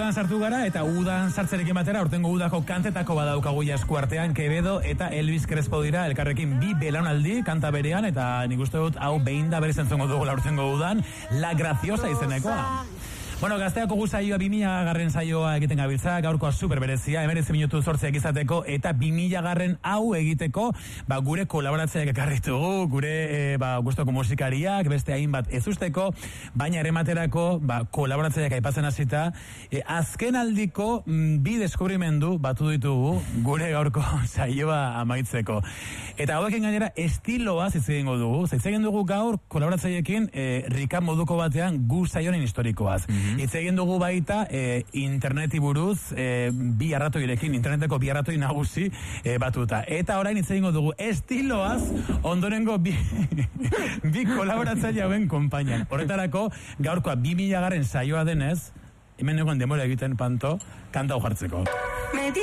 udan sartu gara, eta udan sartzerekin batera, urtengo udako kantetako badaukagu esku artean, Quevedo eta Elvis Crespo dira, elkarrekin bi belaunaldi, kanta berean, eta nik uste dut, hau behin da berez entzongo dugu urtengo udan, La Graciosa izenekoa. Bueno, Gazteako gu saioa 2000 saioa egiten gabiltza, gaurkoa super berezia, 19 minutu sortzeak izateko, eta 2000 hau egiteko, gure kolaboratzaileak ekarritugu, gure gustoko musikariak, beste hainbat ez usteko, baina erematerako, kolaboratzaileak aipatzen hasita, azken aldiko bi deskubrimendu batu ditugu, gure gaurko saioa amaitzeko. Eta hauekin gainera, estiloaz hitz egingo dugu, hitz egin dugu gaur kolaboratzaileekin Rika moduko batean gu saioaren historikoaz. Hitz egin dugu baita interneti buruz bi arratoirekin, interneteko bi arratoi nagusi batuta. Eta orain hitz egingo dugu estiloaz ondorengo bi kolaboratzaile hauen konpainan. Horretarako gaurkoa 2000 saioa denez, hemen egon demora egiten panto, kanta hau jartzeko.